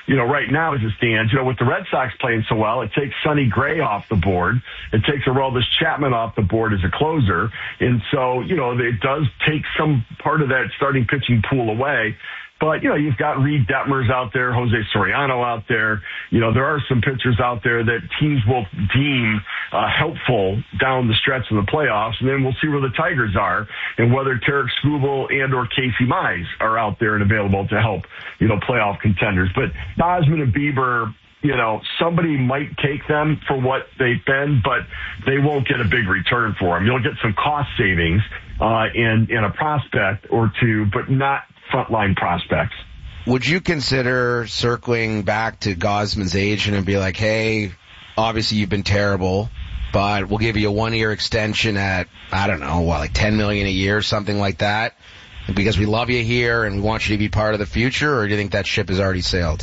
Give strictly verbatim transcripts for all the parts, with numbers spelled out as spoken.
you know, right now as it stands, you know, with the Red Sox playing so well, it takes Sonny Gray off the board. It takes Aroldis Chapman off the board as a closer. And so, you know, it does take some part of that starting pitching pool away. But, you know, you've got Reed Detmers out there, Jose Soriano out there. You know, there are some pitchers out there that teams will deem uh, helpful down the stretch of the playoffs. And then we'll see where the Tigers are and whether Tarek Skubal and or Casey Mize are out there and available to help, you know, playoff contenders. But Gausman and Bieber, you know, somebody might take them for what they've been, but they won't get a big return for them. You'll get some cost savings uh, in, in a prospect or two, but not frontline prospects. Would you consider circling back to Gausman's agent and be like, hey, obviously you've been terrible, but we'll give you a one-year extension at, I don't know, what, like ten million dollars a year, something like that, because we love you here and we want you to be part of the future, or do you think that ship has already sailed?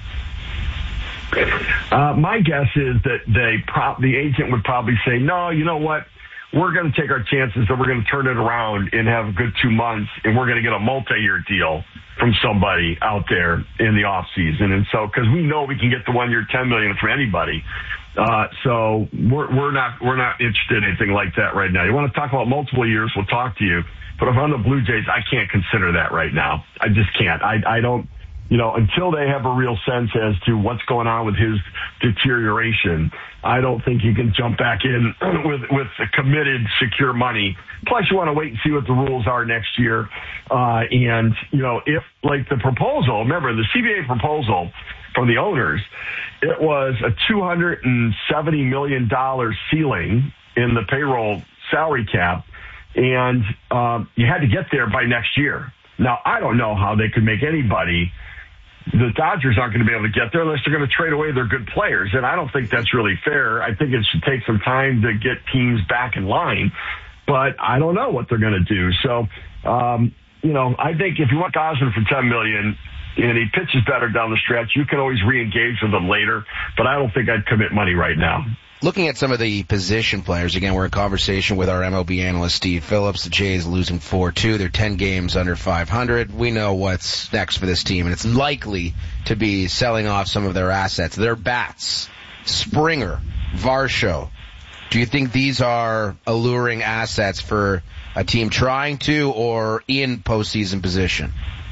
Uh, my guess is that they pro- the agent would probably say, no, you know what? We're going to take our chances that we're going to turn it around and have a good two months, and we're going to get a multi-year deal from somebody out there in the off season. And so, because we know we can get the one-year ten million dollars from anybody, uh, so we're we're not we're not interested in anything like that right now. You want to talk about multiple years? We'll talk to you. But if I'm the Blue Jays, I can't consider that right now. I just can't. I I don't. You know, until they have a real sense as to what's going on with his deterioration, I don't think you can jump back in with with the committed, secure money. Plus, you want to wait and see what the rules are next year. Uh, and, you know, if, like the proposal, remember, the C B A proposal from the owners, it was a two hundred seventy million dollars ceiling in the payroll salary cap, and um, you had to get there by next year. Now, I don't know how they could make anybody. The Dodgers aren't going to be able to get there unless they're going to trade away their good players. And I don't think that's really fair. I think it should take some time to get teams back in line. But I don't know what they're going to do. So, um, you know, I think if you want Gausman for ten million dollars and he pitches better down the stretch, you can always re-engage with him later. But I don't think I'd commit money right now. Looking at some of the position players, again, we're in conversation with our M L B analyst, Steve Phillips. The Jays losing four two. They're ten games under five hundred. We know what's next for this team, and it's likely to be selling off some of their assets. Their bats, Springer, Varsho. Do you think these are alluring assets for a team trying to or in postseason position?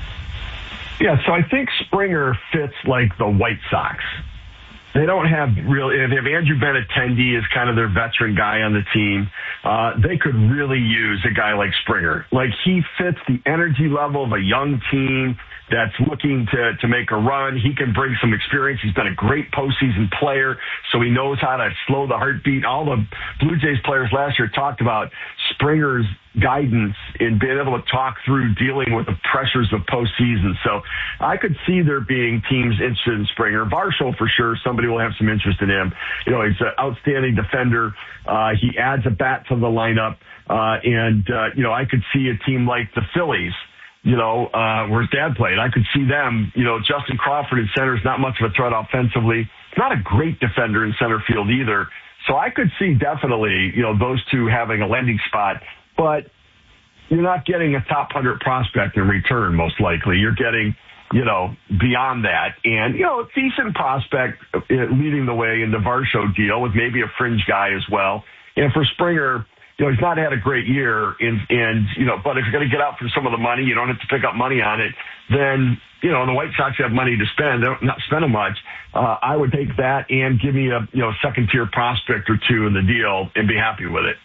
Yeah, so I think Springer fits like the White Sox. They don't have really, they have Andrew Benintendi as kind of their veteran guy on the team. Uh, they could really use a guy like Springer. Like, he fits the energy level of a young team that's looking to, to make a run. He can bring some experience. He's been a great postseason player, so he knows how to slow the heartbeat. All the Blue Jays players last year talked about Springer's guidance in being able to talk through dealing with the pressures of postseason. So I could see there being teams interested in Springer. Varsho, for sure, somebody will have some interest in him. You know, he's an outstanding defender. Uh, he adds a bat to the lineup. Uh, and, uh, you know, I could see a team like the Phillies, you know, uh, where his dad played. I could see them, you know, Justin Crawford in center is not much of a threat offensively. He's not a great defender in center field either. So I could see definitely, you know, those two having a landing spot. But you're not getting a top one hundred prospect in return, most likely. You're getting, you know, beyond that. And, you know, a decent prospect leading the way in the Varsho deal with maybe a fringe guy as well. And for Springer, you know, he's not had a great year. And, and you know, but if you're going to get out for some of the money, you don't have to pick up money on it, then, you know, the White Sox have money to spend. They're not spending much. Uh, I would take that and give me a, you know, second-tier prospect or two in the deal and be happy with it.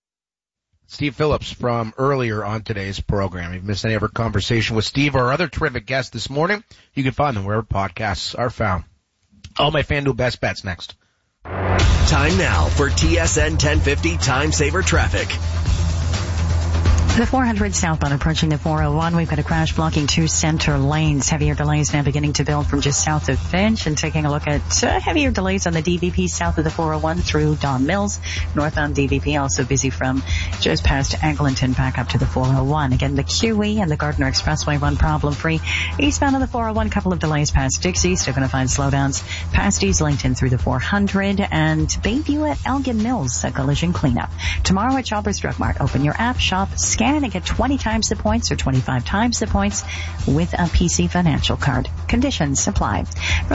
Steve Phillips from earlier on today's program. If you missed any of our conversation with Steve or our other terrific guests this morning, you can find them wherever podcasts are found. All my FanDuel best bets next. Time now for T S N ten fifty Time Saver Traffic. The four hundred southbound approaching the four oh one. We've got a crash blocking two center lanes. Heavier delays now beginning to build from just south of Finch. And taking a look at uh, heavier delays on the D V P south of the four oh one through Don Mills. Northbound D V P also busy from just past Eglinton back up to the four oh one. Again, the Q E and the Gardner Expressway run problem-free. Eastbound on the four oh one, couple of delays past Dixie. Still going to find slowdowns past Eastlington through the four hundred. And Bayview at Elgin Mills, a collision cleanup. Tomorrow at Shoppers Drug Mart, open your app, shop, scan, and get twenty times the points or twenty-five times the points with a P C Financial card. Conditions apply.